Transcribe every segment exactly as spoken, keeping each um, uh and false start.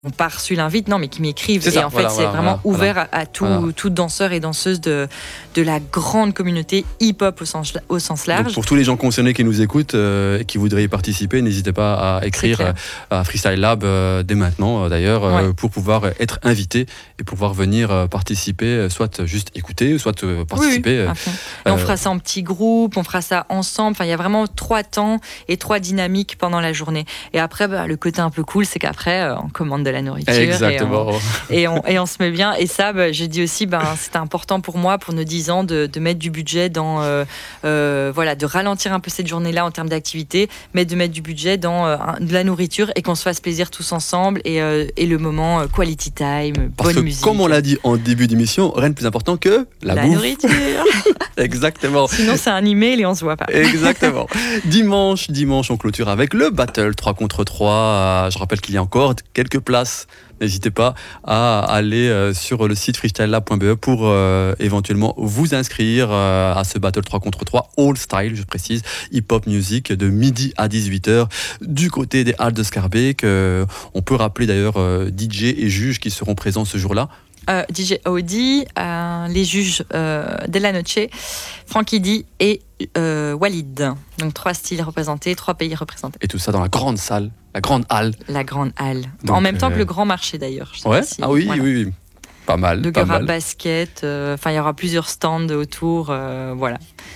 n'ont pas reçu l'invite, non, mais qui m'écrivent. C'est et ça, en fait, voilà, c'est voilà, vraiment voilà, ouvert voilà. à, à tout, Voilà. tout danseur et danseuse de, de la grande communauté hip-hop au sens, au sens large. Donc pour tous les gens concernés qui nous écoutent euh, et qui voudraient y participer, n'hésitez pas à écrire euh, à Freestyle Lab euh, dès maintenant, euh, d'ailleurs, euh, Ouais. pour pouvoir être invité et pouvoir venir euh, participer, euh, soit juste écouter, soit euh, participer. Oui, oui, euh, à fond. Et on euh, fera ça en petits groupes, on fera ça ensemble. Enfin, il y a vraiment trois temps et trois dynamiques pendant la journée. Et après, bah, le côté un peu cool, c'est qu'après, euh, on commande de la nourriture. Exactement. Et on, et, on, et on se met bien. Et ça, bah, j'ai dit aussi, ben, c'était important pour moi, pour nos dix ans, de, de mettre du budget dans, euh, euh, voilà, de ralentir un peu cette journée-là en termes d'activité, mais de mettre du budget dans euh, de la nourriture et qu'on se fasse plaisir tous ensemble et, euh, et le moment euh, quality time, Parce bonne que, musique. comme on l'a dit en début d'émission, rien de plus important que la, La bouffe. nourriture. Exactement. Sinon, c'est un email et on se voit pas. Exactement. Dimanche, dimanche, on clôture avec le battle trois contre trois. Je rappelle qu'il y a encore quelques places. N'hésitez pas à aller euh, sur le site freestyle lab point b e pour euh, éventuellement vous inscrire euh, à ce battle trois contre trois all style, je précise, hip-hop music de midi à dix-huit heures du côté des Halles de Schaerbeek. Euh, on peut rappeler d'ailleurs euh, D J et juges qui seront présents ce jour-là. Euh, D J Audi, euh, les juges euh, Della Noche, Frankie D et euh, Walid. Donc trois styles représentés, trois pays représentés. Et tout ça dans la grande salle, la grande halle. La grande halle. Donc, en même temps euh... que le grand marché d'ailleurs. Je sais Ouais. pas si, Ah oui, voilà. oui, oui. Pas mal. Donc pas il y aura mal. basket, enfin euh, il y aura plusieurs stands autour, euh, voilà.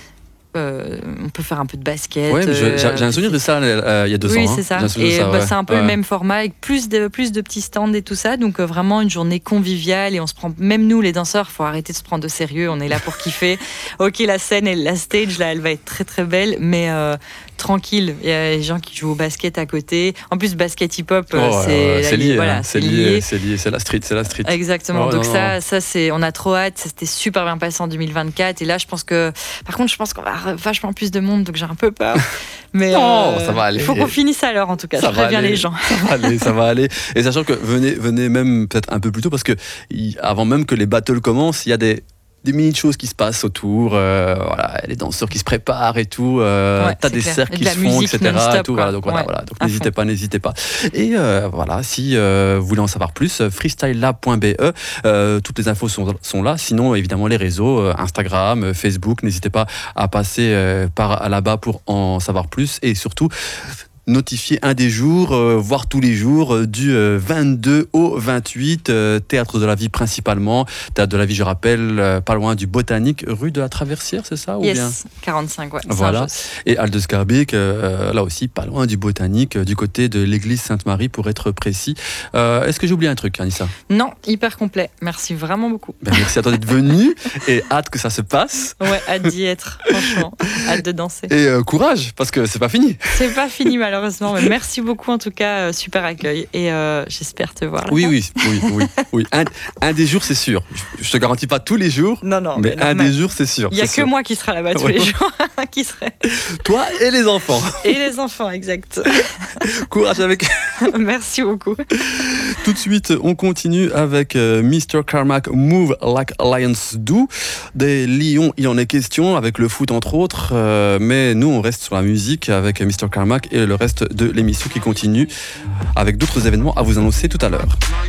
Euh, on peut faire un peu de basket. Ouais, mais je, euh, j'ai, j'ai un souvenir de ça euh, il y a deux oui, ans. Oui, c'est hein. ça. Et ça, bah, ouais. c'est un peu ouais. le même format avec plus de, plus de petits stands et tout ça. Donc euh, vraiment une journée conviviale et on se prend, même nous les danseurs, il faut arrêter de se prendre au sérieux. On est là pour kiffer. Ok, la scène et la stage, là, elle va être très très belle, mais euh, tranquille. Il y a des gens qui jouent au basket à côté. En plus, basket hip-hop, Oh, c'est, ouais, c'est lié. voilà, hein. c'est c'est, lié. lié c'est lié. C'est la street. C'est la street. Exactement. Oh, Donc non, ça, non. ça c'est, on a trop hâte. C'était super bien passé en deux mille vingt-quatre. Et là, je pense que, par contre, je pense qu'on va avoir vachement plus de monde, donc j'ai un peu peur. Mais non, euh, ça va aller. Il faut qu'on finisse à l'heure, en tout cas. Ça je préviens aller. les gens. Ça va aller, ça va aller. Et sachant que venez, venez même peut-être un peu plus tôt parce que y, avant même que les battles commencent, il y a des des mini choses qui se passent autour, euh, voilà, les danseurs qui se préparent et tout, euh, ouais, t'as des clair. cercles qui de se font, et cetera. Et tout, voilà, donc ouais, voilà, voilà. Donc n'hésitez pas, n'hésitez pas. Et euh, voilà, si euh, vous voulez en savoir plus, freestyle lab point b e, euh, toutes les infos sont, sont là. Sinon, évidemment, les réseaux, euh, Instagram, euh, Facebook, n'hésitez pas à passer euh, par là-bas pour en savoir plus. Et surtout, notifier un des jours, euh, voire tous les jours, euh, du euh, vingt-deux au vingt-huit, euh, Théâtre de la Vie principalement. Théâtre de la Vie, je rappelle, euh, pas loin du Botanique, rue de la Traversière, c'est ça ou yes, bien quarante-cinq, ouais. Voilà. Et Halles de Schaerbeek, euh, là aussi, pas loin du Botanique, euh, du côté de l'église Sainte-Marie, pour être précis. Euh, est-ce que j'ai oublié un truc, Anissa ? Non, hyper complet. Merci vraiment beaucoup. Ben, merci à toi d'être venu et hâte que ça se passe. Ouais, hâte d'y être, franchement. Hâte de danser. Et euh, courage, parce que c'est pas fini. C'est pas fini, malheureusement. Malheureusement, mais merci beaucoup en tout cas, euh, super accueil et euh, j'espère te voir. Oui, oui, oui, oui, oui. Un, un des jours, c'est sûr. Je, je te garantis pas tous les jours. Non, non. Mais, mais un des jours, c'est sûr. Il y a que sûr. moi qui sera là-bas tous ouais. les jours. qui serait. Toi et les enfants. Et les enfants, exact. Courage avec. Merci beaucoup. Tout de suite, on continue avec euh, mister Carmack, Move Like Lions Do. Des lions, il en est question, avec le foot entre autres. Euh, mais nous, on reste sur la musique avec mister Carmack et le reste de l'émission qui continue avec d'autres événements à vous annoncer tout à l'heure.